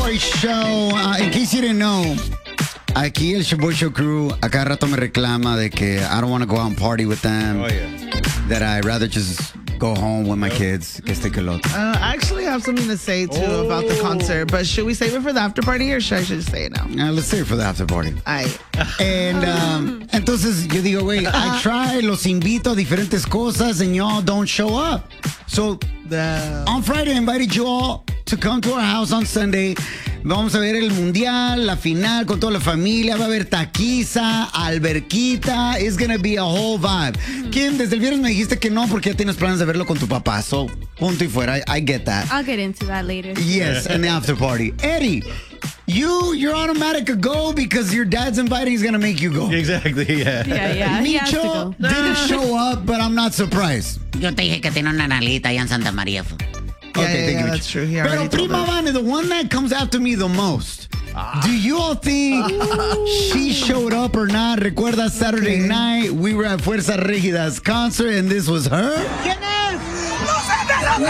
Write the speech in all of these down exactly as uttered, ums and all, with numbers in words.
Show. Uh, in case you didn't know, aquí el Shaboy Show crew a cada rato me reclama de que I don't want to go out and party with them. Oh, yeah. That I'd rather just go home with my kids. Que este que el otro. Uh, I actually have something to say, too, Oh. about the concert. But should we save it for the after party or should I just say it now? Uh, let's save it for the after party. I. And um, entonces yo digo, wait, I try, los invito a diferentes cosas and y'all don't show up. So The... on Friday, I invited you all to come to our house on Sunday. Vamos a ver el mundial, la final con toda la familia. Va a haber taquiza, alberquita. It's gonna be a whole vibe. Kim, desde el viernes me dijiste que no porque ya tienes planes de verlo con tu papá. So, punto y fuera. I, I get that. I'll get into that later. Yes, and the after party. Eddie, you, you're automatic a go because your dad's inviting. He's gonna make you go. Exactly, yeah. Yeah, yeah. He has to Micho go. didn't show up, but I'm not surprised. Yo te dije que tiene una nalita allá en Santa María. Yeah, Okay, yeah, thank yeah, you, that's Micho. true. He Pero already told Prima us. Vane, the one that comes after me the most. Do you all think she showed up or not? Recuerda Saturday Okay. night, we were at Fuerza Regida's concert and this was her? ¿Quién es? ¡No sé de la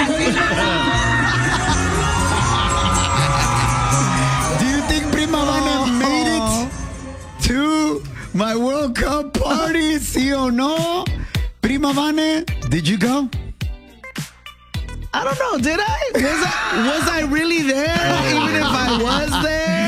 Do you think Prima Vane made it to my World Cup party? ¿Sí o no? Prima Vane, did you go? I don't know. Did I? Was I, was I really there? Even if I was there?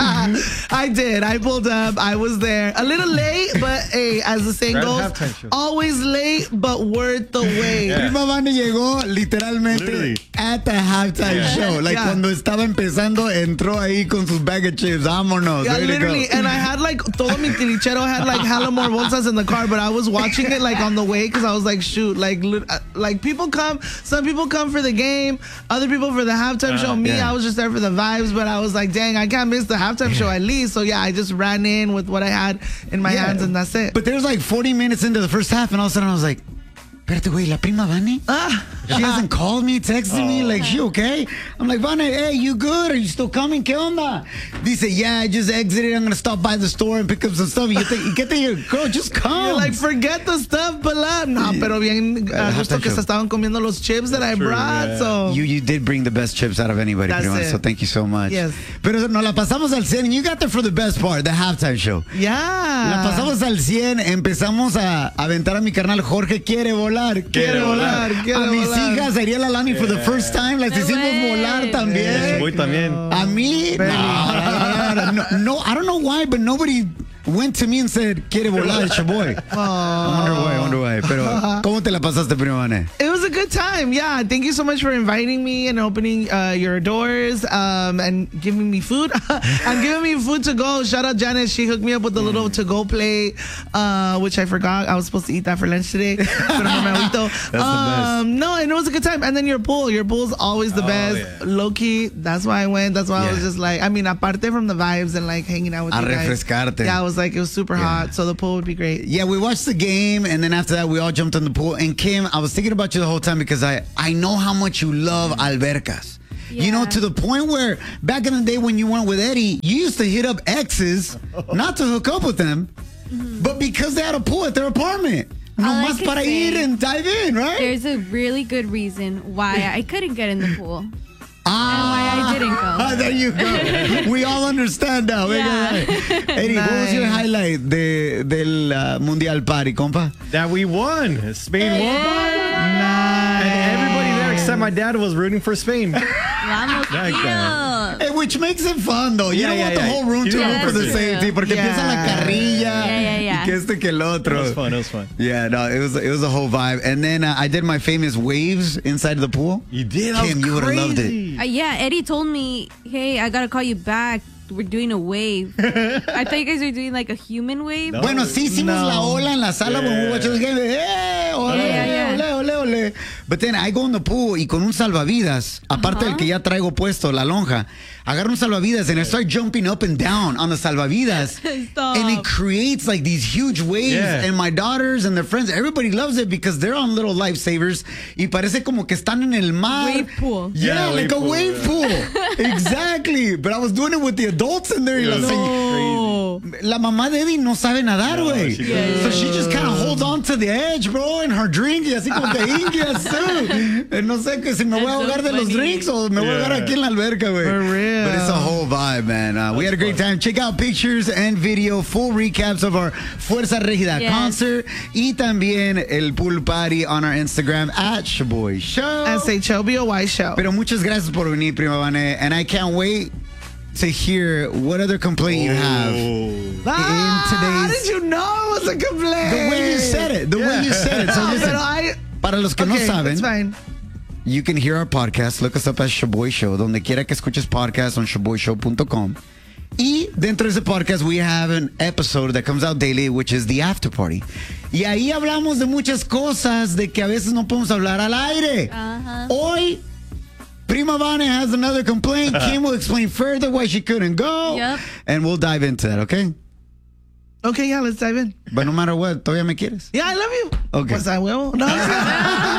I did. I pulled up. I was there. A little late, but hey, as the saying Right at goes, halftime show. always late, but worth the wait. Yeah. Prima Vane llegó literalmente Literally. at the halftime Yeah. show. Like Yeah. cuando estaba empezando, entró ahí con sus bag of chips. Vámonos. Yeah, ready to literally. go. And I had like, todo mi tilichero had like hella more bolsas in the car, but I was watching it like on the way because I was like, shoot, like, lit- uh, like people come, some people come for the game, other people for the halftime show. Me, yeah. I was just there for the vibes, but I was like, dang, I can't miss the halftime show at least. So yeah, I just ran in with what I had in my Yeah. hands and that's it. But there's like forty minutes into the first half, and all of a sudden I was like, espérate, güey, la Prima Vane? Ah. She hasn't called me, texted me, like, she okay? I'm like, Vane, hey, you good? Are you still coming? ¿Qué onda? Dice, yeah, I just exited. I'm going to stop by the store and pick up some stuff. Y yo te, y ¿qué te digo? Girl, just come. You're like, forget the stuff, pala. No, pero bien a gusto halftime que show. se estaban comiendo los chips that I True, brought. yeah. So You you did bring the best chips out of anybody, That's Prima, it. so thank you so much. Yes. Pero nos la pasamos al cien, and you got there for the best part, the halftime show. yeah. La pasamos al cien, empezamos a aventar a mi carnal Jorge, quiere volar, quiere volar. quiere a mis volar. hijas, Ariel Alani, for the first time, las No hicimos way. volar El también. Shaboy también. A mí, no, no, no, no, no, I don't know why, but nobody went to me and said, quiere volar, Shaboy. I wonder why, I wonder why. Pero, ¿cómo te la pasaste, Prima Vane? It was a good time. Yeah. Thank you so much for inviting me and opening uh, your doors um, and giving me food. and giving me food to go. Shout out Janice. She hooked me up with a little to go plate, uh, which I forgot. I was supposed to eat that for lunch today. Pero no me agüito. the best. um, no, and it was a good time. And then your pool. Your pool's always the Oh, best. yeah. Low key. That's why I went. That's why I was Yeah. just like, I mean, aparte from the vibes and like hanging out with A you guys. refrescarte. Yeah, I was like, it was super hot. So the pool would be great. Yeah, we watched the game, and then after that, we all jumped in the pool. And Kim, I was thinking about you the whole time because I, I know how much you love albercas. You know, Yeah. to the point where back in the day when you went with Eddie, you used to hit up exes, not to hook up with them, but because they had a pool at their apartment. No All I más could para say- ir and dive in, right? There's a really good reason why I couldn't get in the pool. Ah, and why I didn't go. there you go. We all understand now. Venga, Yeah. dale. Eddie, what was your Nice. highlight de, del uh, Mundial Party, compa? That we won. Spain won. Nice. And everybody there except my dad was rooting for Spain. Vamos, Like tío. Hey, which makes it fun, though. You Yeah, don't yeah, want the yeah. whole room You to don't root want for the to. safety, porque Yeah. empieza la carrilla Yeah, yeah, yeah. y que este que el otro. It was fun. It was fun. Yeah, no, it was it was a whole vibe. And then uh, I did my famous waves inside of the pool. You did? That Kim, was you would've loved it. crazy. Uh, yeah, Eddie told me, hey, I gotta call you back. We're doing a wave. I thought you guys were doing like a human wave. No. Bueno, sí hicimos No. la ola en la sala when we Yeah. watched the game. Hey, ole, Yeah, yeah, yeah. ole, ole, ole. But then I go in the pool y con un salvavidas, aparte del que ya traigo puesto, la lonja, agarro un salvavidas and I start jumping up and down on the salvavidas. Stop. And it creates like these huge waves. Yeah. And my daughters and their friends, everybody loves it because they're on little lifesavers y parece como que están en el mar. Wave pool. Yeah, Yeah, like wave a pool, wave yeah. pool. Exactly. But I was doing it with the adults in there. Y la, Yeah. señ- la mamá de Eddie no sabe nadar, No, güey. she doesn't. So she just kind of holds on to the edge, bro, in her drink. Y así como que ingias tú. Eh, No sé que si me voy a That's so ahogar de los funny. drinks o me voy a ahogar Yeah. aquí en la alberca, güey. For real. But it's a whole right, man. Uh, we had a great time. Check out pictures and video, full recaps of our Fuerza Regida Yes. concert y también el pool party on our Instagram at Shaboy Show. S H O B O Y show. Pero muchas gracias por venir, Prima Vane, and I can't wait to hear what other complaint you have. Ah, how today's- did you know it was a complaint? The way you said it. The way you said it. So No, listen, pero I, para los que okay, no saben, it's fine. you can hear our podcast. Look us up as Shaboy Show. Donde quiera que escuches podcast on shaboy show dot com. Y dentro de ese podcast, we have an episode that comes out daily, which is the after party. Y ahí hablamos de muchas cosas de que a veces no podemos hablar al aire. Ajá. Hoy, Prima Vane has another complaint. Kim will explain further why she couldn't go. Yep. And we'll dive into that, okay? Okay, yeah, let's dive in. But no matter what, todavía me quieres. Yeah, I love you. Okay. Pues I will. No.